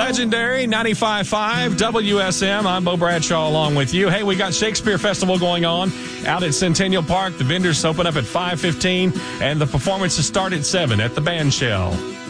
Legendary 95.5 WSM. I'm Bo Bradshaw along with you. Hey, we got Shakespeare Festival going on out at Centennial Park. The vendors open up at 5:15, and the performances start at 7 at the Band Shell.